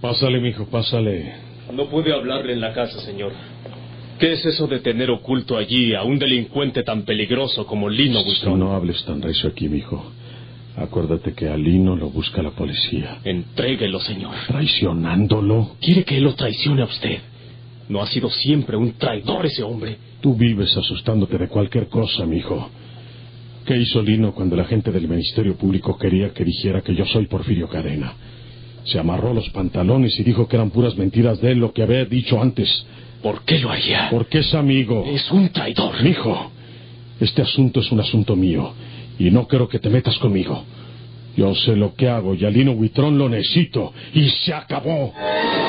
Pásale, mijo, pásale. No puede hablarle en la casa, señor. ¿Qué es eso de tener oculto allí a un delincuente tan peligroso como Lino Withron? No hables tan recio aquí, mijo. Acuérdate que a Lino lo busca la policía. Entréguelo, señor. ¿Traicionándolo? ¿Quiere que él lo traicione a usted? ¿No ha sido siempre un traidor ese hombre? Tú vives asustándote de cualquier cosa, mijo. ¿Qué hizo Lino cuando la gente del Ministerio Público quería que dijera que yo soy Porfirio Cadena? Se amarró los pantalones y dijo que eran puras mentiras de él lo que había dicho antes. ¿Por qué lo haría? Porque es amigo. Es un traidor. Mijo, este asunto es un asunto mío y no quiero que te metas conmigo. Yo sé lo que hago y a Lino Withron lo necesito y se acabó.